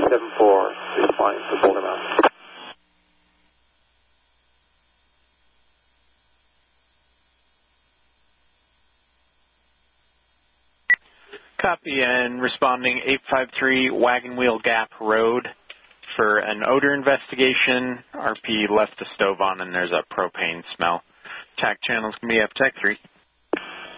474 is flying for Boulder Mountain. Copy, and responding 853 Wagon Wheel Gap Road for an odor investigation. RP left the stove on and there's a propane smell. TAC channels can be up, TAC 3.